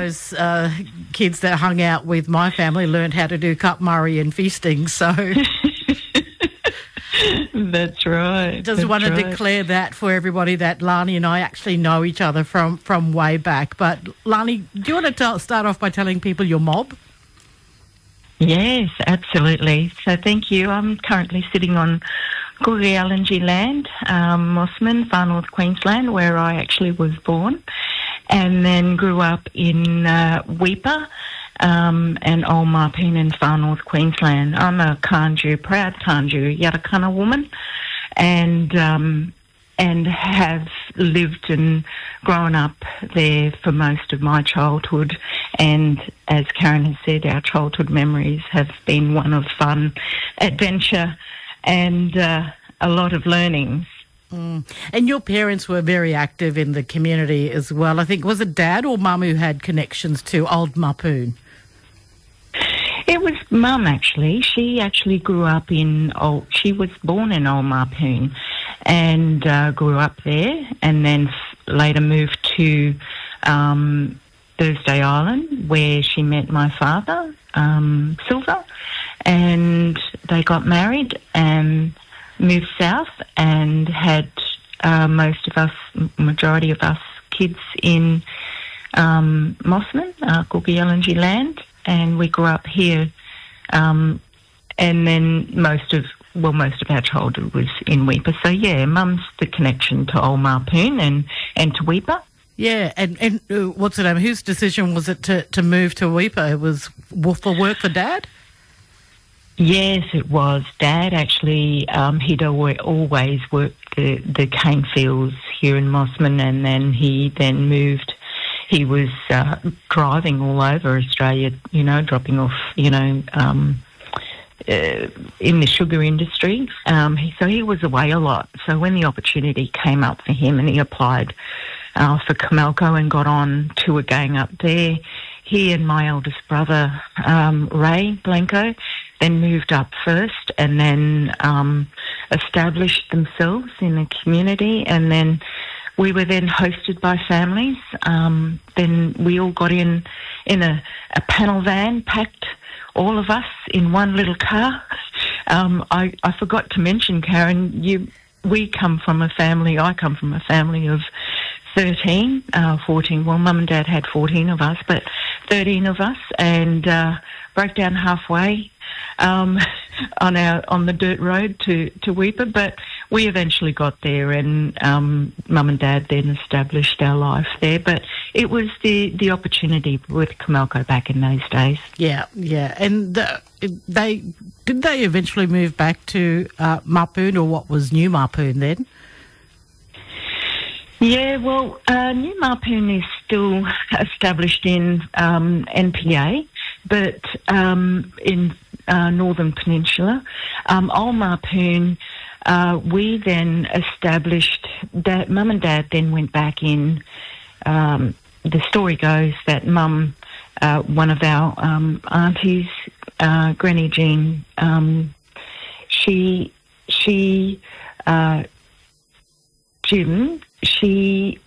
those kids that hung out with my family learned how to do cup murray and feasting, so... That's right. Just want to declare that for everybody that Lani and I actually know each other from way back. But Lani, do you want to start off by telling people your mob? Yes, absolutely. So thank you. I'm currently sitting on Googiyallanji land, Mossman, Far North Queensland, where I actually was born, and then grew up in Weipa, and Old Marpeen in Far North Queensland. I'm a Kanju, proud Kanju, Yatakana woman, and have lived and grown up there for most of my childhood. And as Karen has said, our childhood memories have been one of fun, adventure, and a lot of learnings. Mm. And your parents were very active in the community as well. I think, was it Dad or Mum who had connections to Old Mapoon? It was Mum, actually. She actually grew up she was born in Old Mapoon and grew up there, and then later moved to Thursday Island, where she met my father, Silver, and they got married and moved south and had majority of us kids in Mossman, Googiyallanji land, and we grew up here, and then most of our childhood was in Weipa. So yeah, Mum's the connection to Old Mapoon and to Weipa. Yeah, and what's the name? Whose decision was it to move to Weipa? It was for work for Dad? Yes, it was. Dad actually, he'd always worked the cane fields here in Mossman, and then he moved. He was driving all over Australia, dropping off, in the sugar industry. So he was away a lot. So when the opportunity came up for him and he applied for Comalco and got on to a gang up there, he and my eldest brother, Ray Blanco, then moved up first and then established themselves in the community, and then we were then hosted by families. Then we all got in a panel van, packed all of us in one little car. I forgot to mention, Karen, I come from a family of 13, 14. Well, Mum and Dad had 14 of us, but 13 of us, and broke down halfway on the dirt road to Weipa, but we eventually got there, and Mum and Dad then established our life there. But it was the opportunity with Comalco back in those days. Yeah. And did they eventually move back to Mapoon, or what was New Mapoon then? Yeah, well, New Mapoon is still established in NPA, but in Northern Peninsula. Old Mapoon, we then established that Mum and Dad then went back in. The story goes that Mum, one of our aunties, Granny Jean, they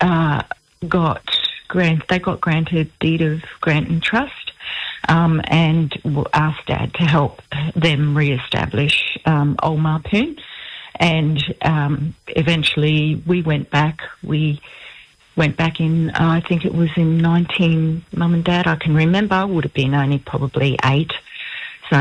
got granted deed of grant and trust, and asked Dad to help them re-establish Old Mapoon. And eventually we went back. We went back in, I think it was in Mum and Dad, I can remember, would have been only probably 8, so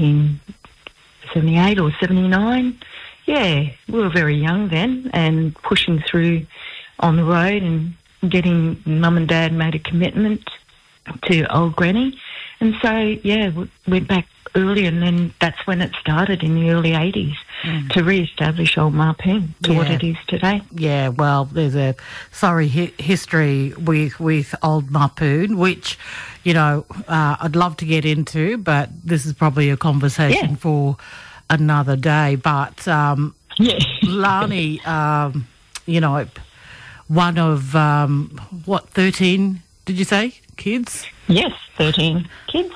1978 or 79. Yeah, we were very young then, and pushing through on the road and getting Mum and Dad made a commitment to old Granny. And so, yeah, we went back early, and then that's when it started in the early 80s to re-establish Old Mapoon to what it is today. Yeah, well, there's a sorry history with Old Mapoon, which, I'd love to get into, but this is probably a conversation for another day. But Lani, one of 13? Did you say kids? Yes, 13 kids.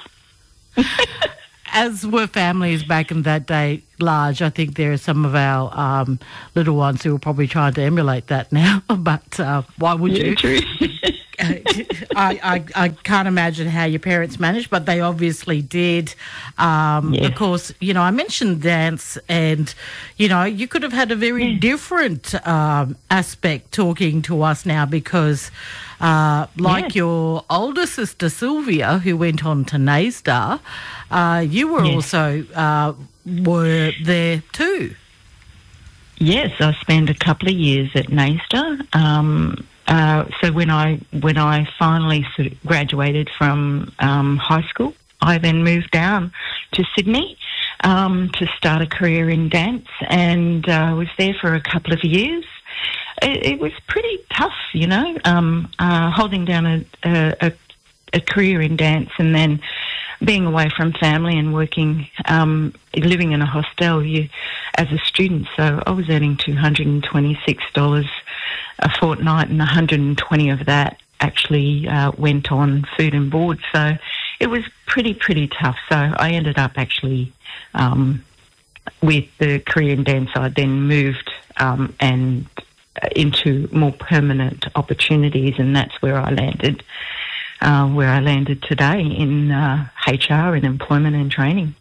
As were families back in that day large. I think there are some of our little ones who are probably trying to emulate that now. But why would you? True. I can't imagine how your parents managed, but they obviously did. Yes. Of course, I mentioned dance, and, you could have had a very different aspect talking to us now because, your older sister Sylvia, who went on to NAISDA, you were also were there too. Yes, I spent a couple of years at NAISDA. So when I finally sort of graduated from high school, I then moved down to Sydney to start a career in dance, and was there for a couple of years. It was pretty tough, holding down a career in dance and then being away from family and working, living in a hostel as a student. So I was earning $226 a fortnight, and 120 of that actually went on food and board. So it was pretty tough. So I ended up actually with the career in dance. I then moved and into more permanent opportunities, and that's where I landed. Where I landed today in HR and employment and training.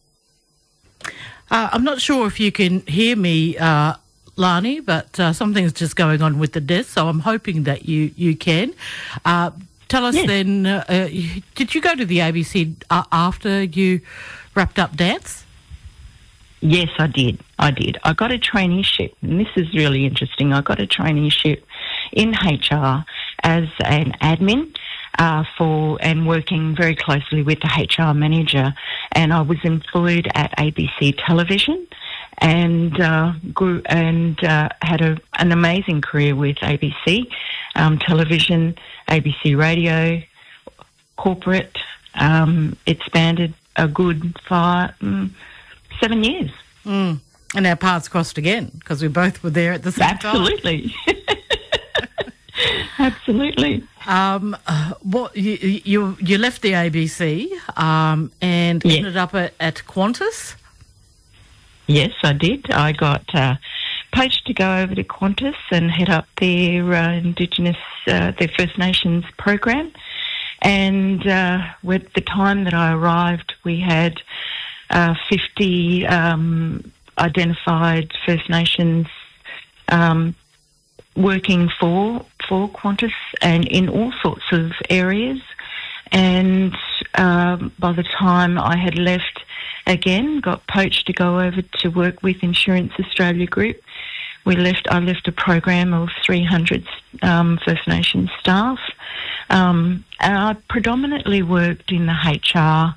I'm not sure if you can hear me, Lani, but something's just going on with the desk, so I'm hoping that you can. Tell us then, did you go to the ABC after you wrapped up dance? Yes, I did. I got a traineeship, and this is really interesting. I got a traineeship in HR as an admin and working very closely with the HR manager, and I was employed at ABC Television and grew and had an amazing career with ABC Television, ABC Radio, corporate. It spanned a good 7 years. Mm. And our paths crossed again because we both were there at the same time. Absolutely. Absolutely. What you left the ABC and ended up at Qantas? Yes, I did. I got poached to go over to Qantas and head up their Indigenous, their First Nations program. And with the time that I arrived, we had 50 identified First Nations working for Qantas and in all sorts of areas. And by the time I had left again, got poached to go over to work with Insurance Australia Group. I left a program of 300 First Nations staff. And I predominantly worked in the HR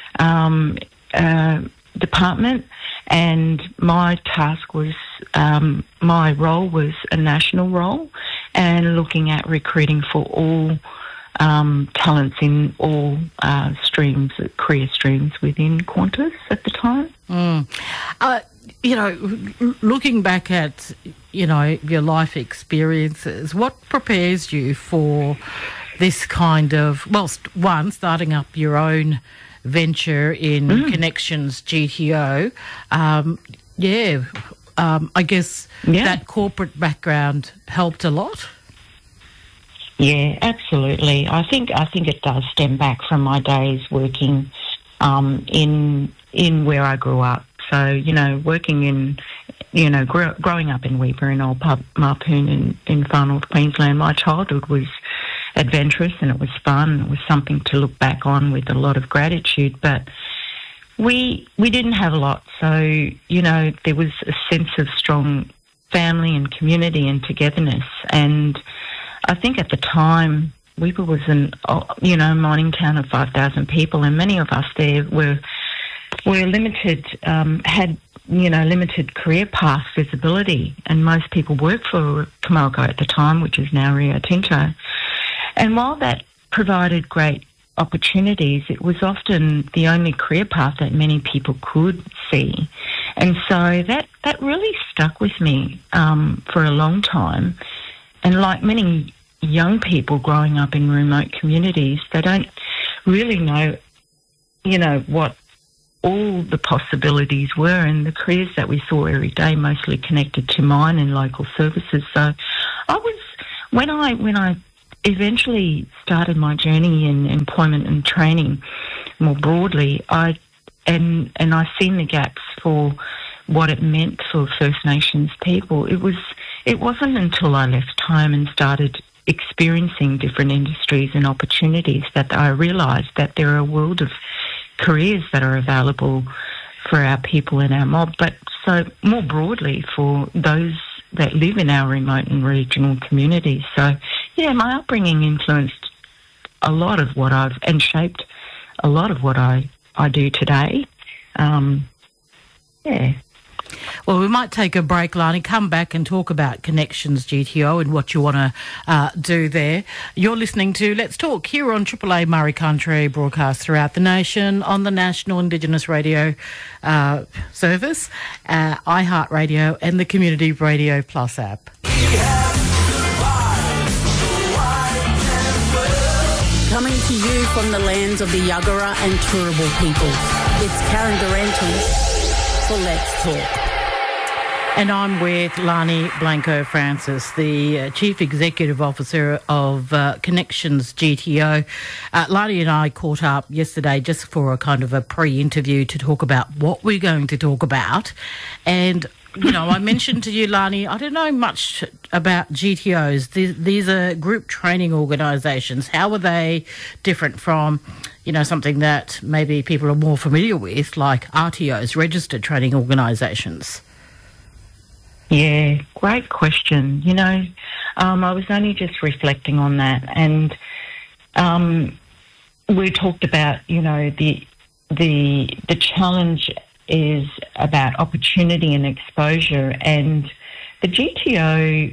department, and my task was, my role was a national role and looking at recruiting for all talents in all streams, career streams within Qantas at the time. Looking back at, your life experiences, what prepares you for this kind of, starting up your own venture in Connections GTO. I guess that corporate background helped a lot. Yeah, absolutely. I think it does stem back from my days working in where I grew up. So, working in, growing up in Weeper and Old Marpoon in Far North Queensland, my childhood was adventurous and it was fun. It was something to look back on with a lot of gratitude. But we didn't have a lot. So, there was a sense of strong family and community and togetherness. And I think at the time, Weeper was a mining town of 5,000 people, and many of us there were limited, had limited career path visibility, and most people worked for Comalco at the time, which is now Rio Tinto. And while that provided great opportunities, it was often the only career path that many people could see. And so that really stuck with me for a long time. And like many young people growing up in remote communities, they don't really know, what all the possibilities were, and the careers that we saw every day mostly connected to mine and local services. So I was, when I eventually started my journey in employment and training more broadly, I seen the gaps for what it meant for First Nations people. It wasn't until I left home and started experiencing different industries and opportunities that I realised that there are a world of careers that are available for our people in our mob, but so more broadly for those that live in our remote and regional communities. So, yeah, my upbringing influenced a lot of what and shaped a lot of what I do today. Yeah. Well, we might take a break, Lani, come back and talk about Connections GTO and what you want to do there. You're listening to Let's Talk here on Triple A Murray Country, broadcast throughout the nation on the National Indigenous Radio Service, iHeartRadio and the Community Radio Plus app. Coming to you from the lands of the Yuggera and Turrbal peoples, it's Karen Durante for Let's Talk. And I'm with Lani Blanco-Francis, the Chief Executive Officer of Connections GTO. Lani and I caught up yesterday just for a kind of a pre-interview to talk about what we're going to talk about. And, you know, I mentioned to you, Lani, I don't know much about GTOs. These are group training organisations. How are they different from, you know, something that maybe people are more familiar with, like RTOs, registered training organisations? Yeah, great question. You know, I was only just reflecting on that, and we talked about, you know, the challenge is about opportunity and exposure, and the GTO.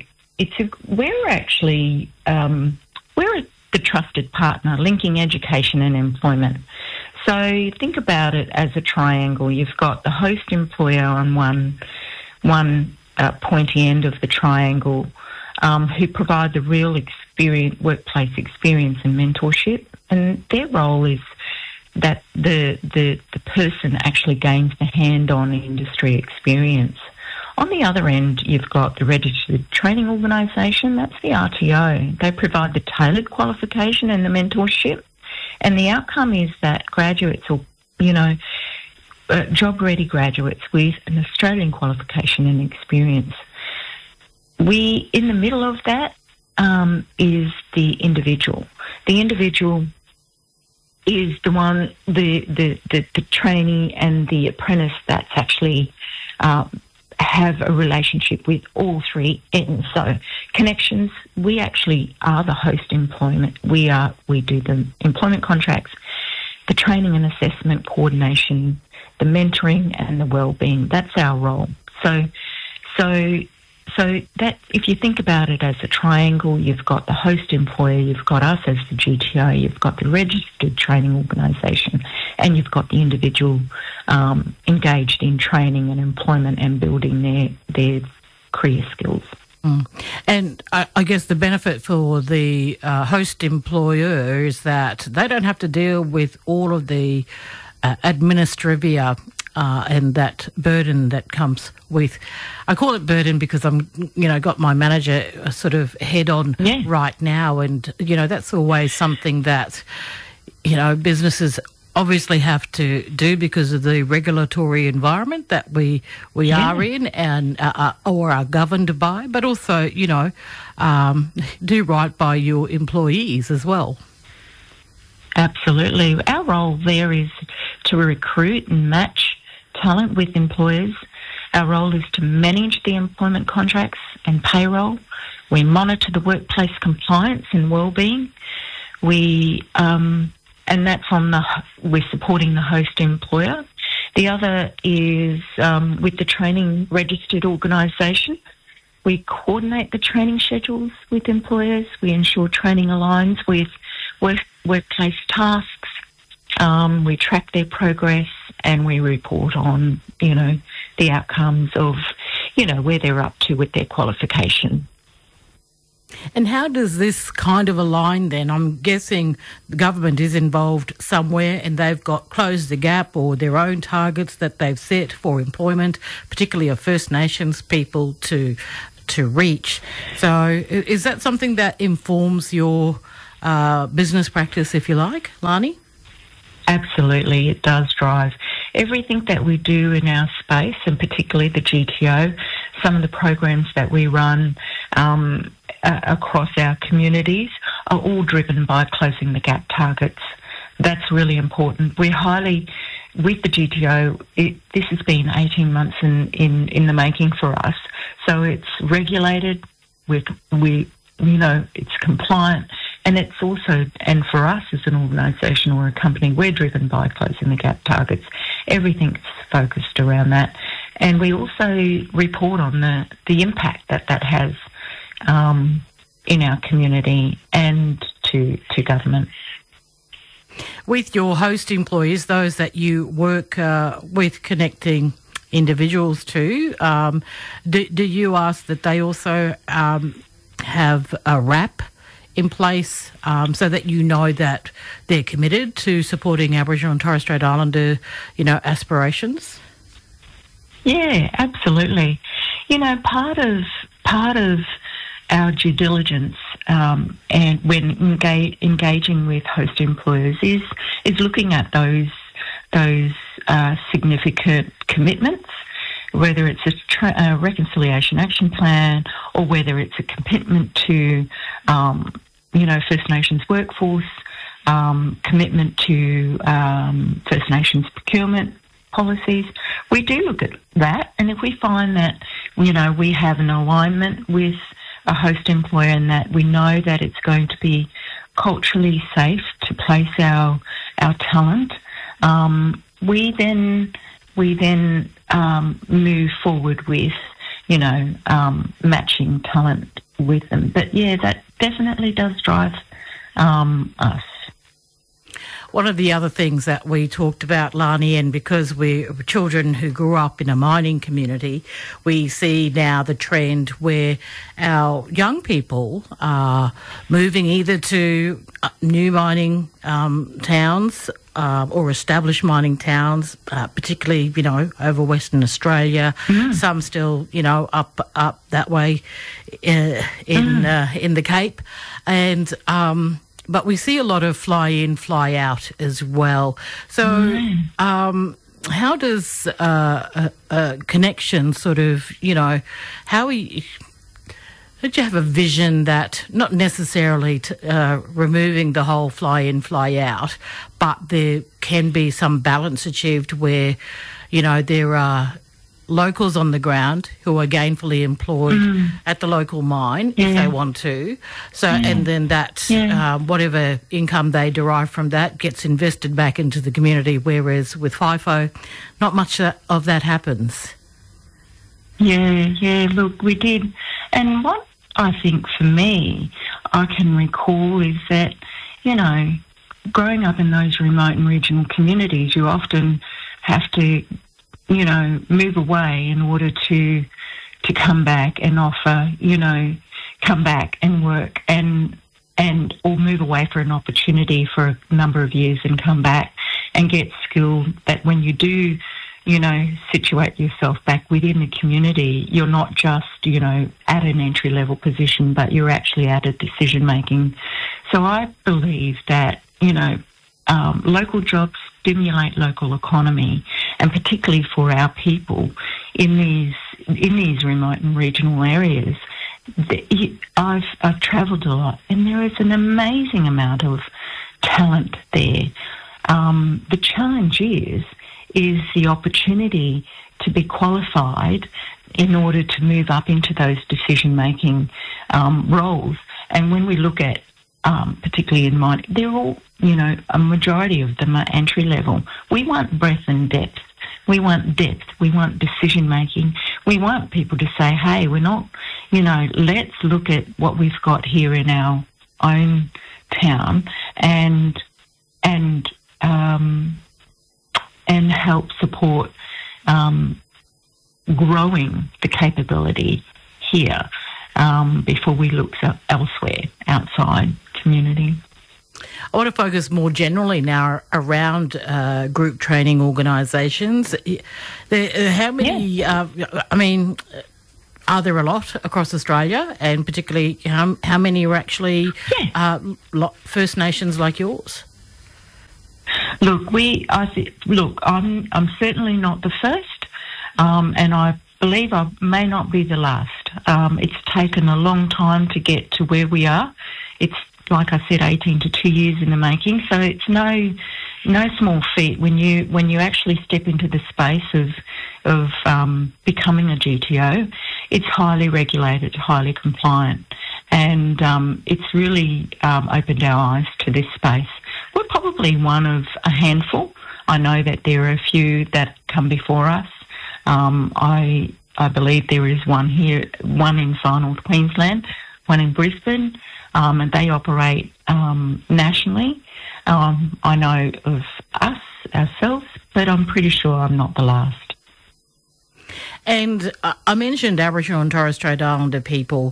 We're the trusted partner linking education and employment. So think about it as a triangle. You've got the host employer on one pointy end of the triangle, who provide the real workplace experience and mentorship, and their role is that the person actually gains the hand-on industry experience. On the other end, you've got the registered training organisation, that's the RTO. They provide the tailored qualification and the mentorship, and the outcome is that graduates or, you know, job-ready graduates with an Australian qualification and experience. In the middle of that is the individual. The individual is the one, the trainee and the apprentice that's actually have a relationship with all three ends. So Connections, we actually are the host employment. We do the employment contracts, the training and assessment coordination, the mentoring and the wellbeing. That's our role. So that, if you think about it as a triangle, you've got the host employer, you've got us as the GTO, you've got the registered training organisation, and you've got the individual engaged in training and employment and building their career skills. And I guess the benefit for the host employer is that they don't have to deal with all of the administrivia and that burden that comes with. I call it burden because I'm, you know, got my manager sort of head on right now, and, you know, that's always something that, you know, businesses obviously have to do because of the regulatory environment that we are in and or are governed by, but also, you know, do right by your employees as well. Absolutely. Our role there is to recruit and match talent with employers. Our role is to manage the employment contracts and payroll. We monitor the workplace compliance and wellbeing. And that's we're supporting the host employer. The other is with the training registered organisation. We coordinate the training schedules with employers. We ensure training aligns with workplace tasks. We track their progress and we report on, you know, the outcomes of, you know, where they're up to with their qualification. And how does this kind of align then? I'm guessing the government is involved somewhere and they've got closed the gap or their own targets that they've set for employment, particularly of First Nations people to to reach. So is that something that informs your business practice, if you like, Lani? Absolutely, it does drive everything that we do in our space, and particularly the GTO. Some of the programs that we run across our communities are all driven by closing the gap targets. That's really important. We're highly, with the GTO, this has been 18 months in the making for us. So it's regulated, it's compliant, and it's also, and for us as an organisation or a company, we're driven by closing the gap targets. Everything's focused around that. And we also report on the impact that has in our community and to government. With your host employees, those that you work with connecting individuals to, do you ask that they also have a RAP in place so that you know that they're committed to supporting Aboriginal and Torres Strait Islander, aspirations? Yeah, absolutely. Part of our due diligence and when engaging with host employers is looking at those significant commitments, whether it's a reconciliation action plan or whether it's a commitment to First Nations workforce, commitment to First Nations procurement policies. We do look at that, and if we find that we have an alignment with a host employer and that we know that it's going to be culturally safe to place our talent, we then move forward with matching talent with them. But yeah, that definitely does drive us. One of the other things that we talked about, Lani, and because we're children who grew up in a mining community, we see now the trend where our young people are moving either to new mining towns or established mining towns, particularly, over Western Australia. Some still, up that way in the Cape. And but we see a lot of fly in, fly out as well. So how does a connection sort of, did you have a vision that not necessarily removing the whole fly in, fly out, but there can be some balance achieved where, there are locals on the ground who are gainfully employed at the local mine if they want to. So, and then that, whatever income they derive from that gets invested back into the community, whereas with FIFO, not much of that happens. Yeah, look, we did. And what I think for me, I can recall is that, growing up in those remote and regional communities, you often have to move away in order to come back and offer, come back and work and or move away for an opportunity for a number of years and come back and get skilled that when you do, situate yourself back within the community, you're not just, at an entry-level position, but you're actually at a decision-making. So I believe that, local jobs stimulate local economy, and particularly for our people in these remote and regional areas. I've travelled a lot, and there is an amazing amount of talent there. The challenge is the opportunity to be qualified in order to move up into those decision-making roles. And when we look at particularly in mining, they're all, a majority of them are entry level. We want breadth and depth. We want depth. We want decision making. We want people to say, hey, we're not, let's look at what we've got here in our own town and help support growing the capability here before we look elsewhere outside community. I want to focus more generally now around group training organisations. How many, are there a lot across Australia, and particularly how many are actually First Nations like yours? Look, I'm certainly not the first, and I believe I may not be the last. It's taken a long time to get to where we are. It's, like I said, 18 to 2 years in the making, so it's no small feat when you actually step into the space of becoming a GTO. It's highly regulated, highly compliant, and it's really opened our eyes to this space. We're probably one of a handful. I know that there are a few that come before us. I believe there is one here, one in Far North Queensland, one in Brisbane, and they operate nationally. I know of ourselves, but I'm pretty sure I'm not the last. And I mentioned Aboriginal and Torres Strait Islander people,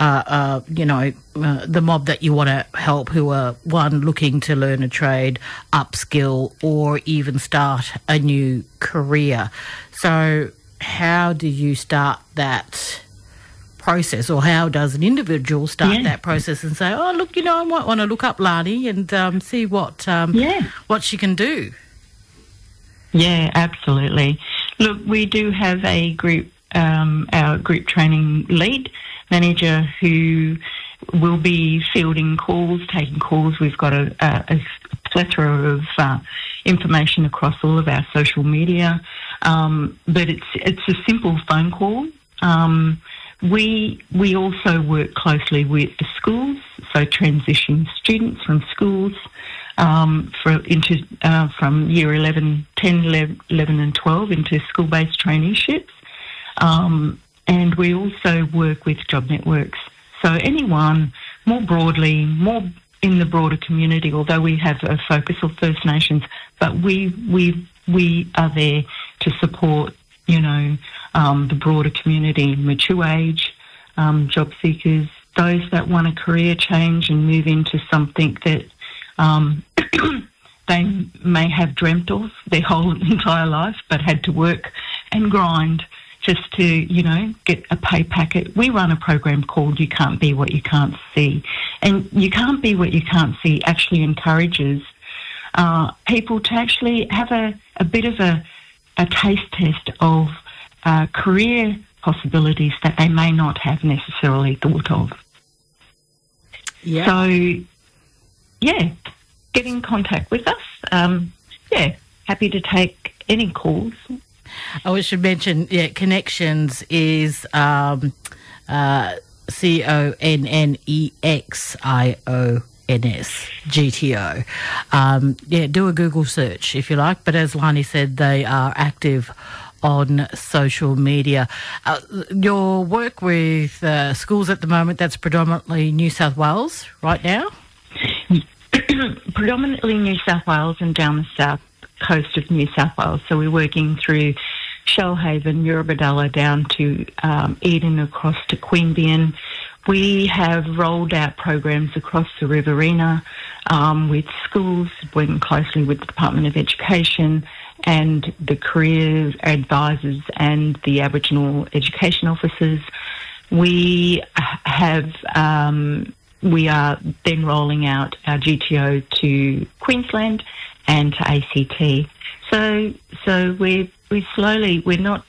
the mob that you want to help, who are, one, looking to learn a trade, upskill, or even start a new career. So how do you start that process, or how does an individual start that process and say, oh, look, I might want to look up Lani and see what she can do? Yeah, absolutely. Look, we do have a group, our group training lead manager, who will be fielding calls, taking calls. We've got a plethora of information across all of our social media, but it's a simple phone call. We also work closely with the schools, so transition students from schools from year 11, 10, 11 and 12 into school-based traineeships. And we also work with job networks. So anyone more broadly, more in the broader community, although we have a focus on First Nations, but we are there to support, the broader community, mature age, job seekers, those that want a career change and move into something that they may have dreamt of their whole entire life, but had to work and grind just to, get a pay packet. We run a program called You Can't Be What You Can't See. And You Can't Be What You Can't See actually encourages people to actually have a bit of a taste test of career possibilities that they may not have necessarily thought of. Yeah. So, get in contact with us. Happy to take any calls. I should mention, Connections is CONNEXIONS, GTO. Do a Google search if you like, but as Lani said, they are active on social media. Your work with schools at the moment, that's predominantly New South Wales right now? Predominantly New South Wales and down the south coast of New South Wales. So we're working through Shellhaven, Eurobodalla, down to Eden, across to Queanbeyan. We have rolled out programs across the Riverina with schools, working closely with the Department of Education and the career advisors and the Aboriginal education officers. We are then rolling out our GTO to Queensland and to ACT. So we're slowly, we're not,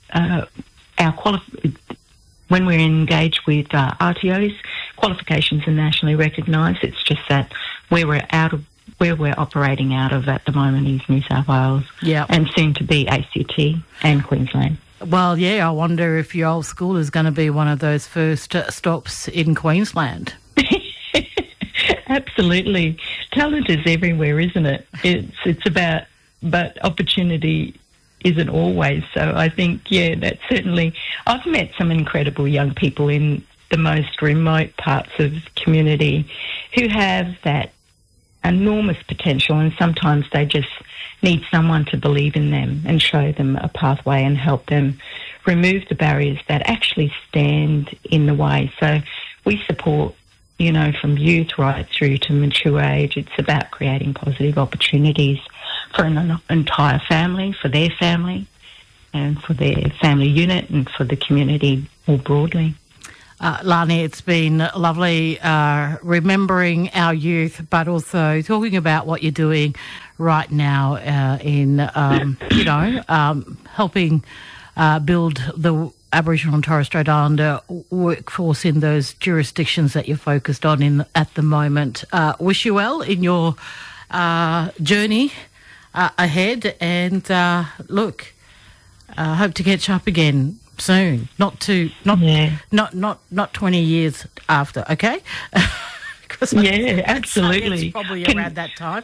when we're engaged with RTOs, qualifications are nationally recognised. It's just that where we're operating out of at the moment is New South Wales, and soon to be ACT and Queensland. Well, I wonder if your old school is going to be one of those first stops in Queensland. Absolutely. Talent is everywhere, isn't it? It's about, but opportunity isn't always. So I think, that's certainly, I've met some incredible young people in the most remote parts of community who have that enormous potential, and sometimes they just need someone to believe in them and show them a pathway and help them remove the barriers that actually stand in the way. So we support, from youth right through to mature age. It's about creating positive opportunities for an entire family, for their family, and for their family unit, and for the community more broadly. Lani, it's been lovely remembering our youth, but also talking about what you're doing right now in, helping build the Aboriginal and Torres Strait Islander workforce in those jurisdictions that you're focused on at the moment. Wish you well in your journey ahead, and hope to catch up again soon. Not 20 years after. Okay. Absolutely. It's probably around that time.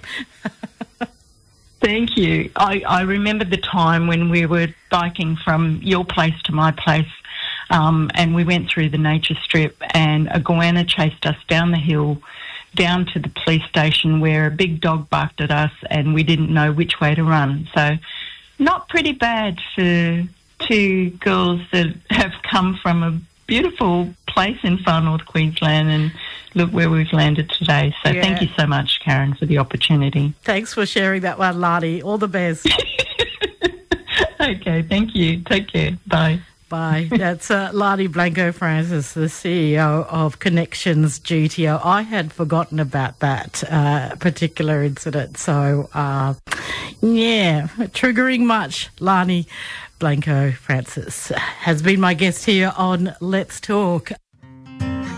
Thank you. I remember the time when we were biking from your place to my place, and we went through the nature strip, and a goanna chased us down the hill, down to the police station, where a big dog barked at us, and we didn't know which way to run. So, not pretty bad for two girls that have come from a beautiful place in far north Queensland, and look where we've landed today. So Thank you so much, Karen, for the opportunity. Thanks for sharing that one, Lani. All the best. Okay, thank you. Take care. Bye. Bye. That's Lani Blanco-Francis, the CEO of Connections GTO. I had forgotten about that particular incident. So, triggering much. Lani Blanco-Francis has been my guest here on Let's Talk.